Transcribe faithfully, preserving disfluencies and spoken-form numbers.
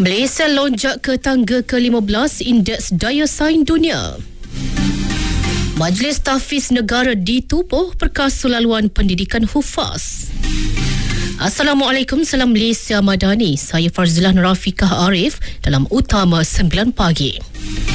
Malaysia lonjak ke tangga ke lima belas Indeks Daya Saing Dunia. Majlis Tahfiz Negara ditubuh Perkasa Laluan Pendidikan Hufaz. Assalamualaikum, salam Malaysia Madani. Saya Farzilah Rafiqah Arif dalam Utama sembilan pagi.